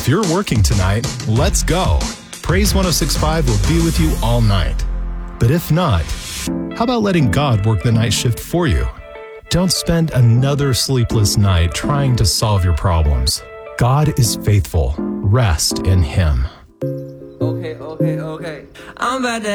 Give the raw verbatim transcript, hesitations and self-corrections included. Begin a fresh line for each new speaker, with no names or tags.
If you're working tonight, let's go. Praise one oh six point five will be with you all night. But if not, how about letting God work the night shift for you? Don't spend another sleepless night trying to solve your problems. God is faithful. Rest in Him.
Okay, okay, okay. I'm about to